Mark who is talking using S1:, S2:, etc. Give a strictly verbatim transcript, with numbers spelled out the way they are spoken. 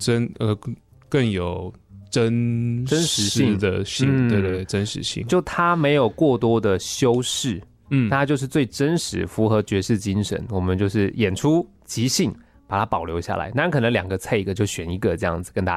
S1: 真呃更有真
S2: 真实性
S1: 的性，嗯、对对，真实性，
S2: 就它没有过多的修饰，
S1: 嗯，
S2: 它就是最真实，符合爵士精神。我们就是演出即兴，把它保留下来。那可能两个 take 就选一个这样子跟大